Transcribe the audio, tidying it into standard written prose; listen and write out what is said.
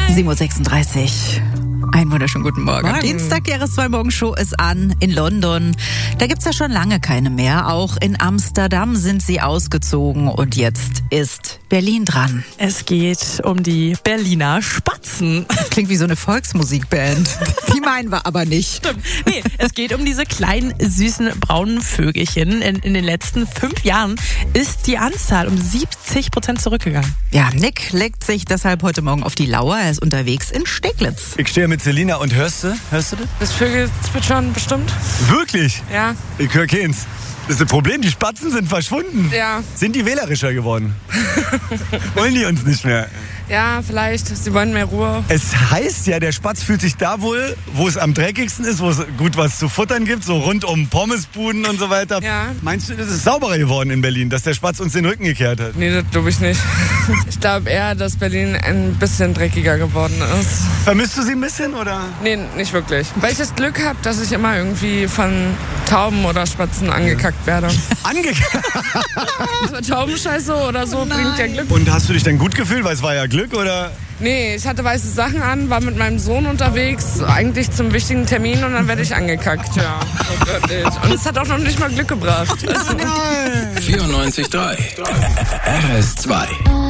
7:36 Uhr. Einen wunderschönen guten Morgen. Morgen. Dienstag, die RS2-Morgenshow ist an in London. Da gibt's ja schon lange keine mehr. Auch in Amsterdam sind sie ausgezogen und jetzt ist Berlin dran. Es geht um die Berliner Spatzen. Das klingt wie so eine Volksmusikband. Die meinen wir aber nicht. Stimmt. Nee, es geht um diese kleinen, süßen, braunen Vögelchen. In den letzten 5 Jahren ist die Anzahl um 70% zurückgegangen. Ja, Nick legt sich deshalb heute Morgen auf die Lauer. Er ist unterwegs in Steglitz. Ich stehe mit Selina und hörst du das? Das Vögel zwitschern bestimmt? Wirklich? Ja. Ich höre keins. Das ist ein Problem, die Spatzen sind verschwunden. Ja. Sind die wählerischer geworden? Wollen die uns nicht mehr? Ja, vielleicht. Sie wollen mehr Ruhe. Es heißt ja, der Spatz fühlt sich da wohl, wo es am dreckigsten ist, wo es gut was zu futtern gibt, so rund um Pommesbuden und so weiter. Ja. Meinst du, das ist sauberer geworden in Berlin, dass der Spatz uns den Rücken gekehrt hat? Nee, das glaube ich nicht. Ich glaube eher, dass Berlin ein bisschen dreckiger geworden ist. Vermisst du sie ein bisschen, oder? Nee, nicht wirklich. Weil ich das Glück habe, dass ich immer irgendwie von Tauben oder Spatzen angekackt werde. Taubenscheiße oder so bringt ja Glück. Und hast du dich denn gut gefühlt, weil es war ja Glück, oder? Nee, ich hatte weiße Sachen an, war mit meinem Sohn unterwegs, eigentlich zum wichtigen Termin und dann werde ich angekackt, ja. Und es hat auch noch nicht mal Glück gebracht. 94.3 RS2